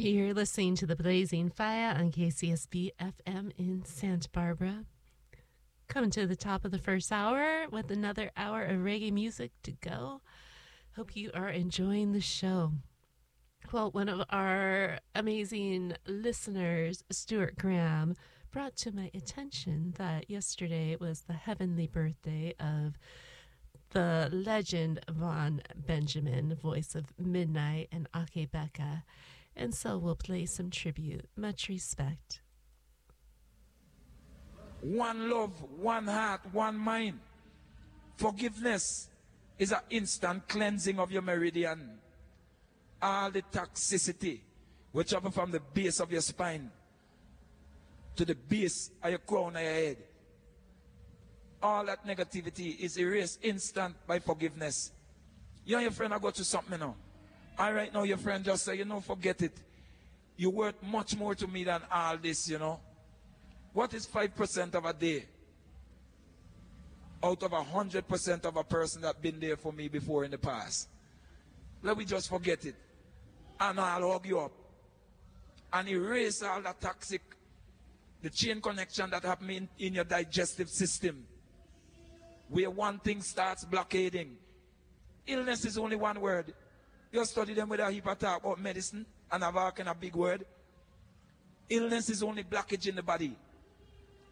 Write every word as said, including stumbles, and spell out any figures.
You're listening to The Blazing Fire on K C S B F M in Santa Barbara. Coming to the top of the first hour with another hour of reggae music to go. Hope you are enjoying the show. Well, one of our amazing listeners, Stuart Graham, brought to my attention that yesterday was the heavenly birthday of the legend Vaughn Benjamin, voice of Midnight and Ake Becca. And so we'll play some tribute. Much respect. One love, one heart, one mind. Forgiveness is an instant cleansing of your meridian. All the toxicity, which travel from the base of your spine to the base of your crown of your head. All that negativity is erased instant by forgiveness. You and your friend are going to something now. All right, now your friend just say, you know, forget it. You're worth much more to me than all this, you know. What is five percent of a day out of one hundred percent of a person that been there for me before in the past? Let me just forget it. And I'll hug you up. And erase all that toxic, the chain connection that happened in, in your digestive system. Where one thing starts blockading. Illness is only one word. You study them with a heap of talk about medicine and have a kind of big word. Illness is only blockage in the body.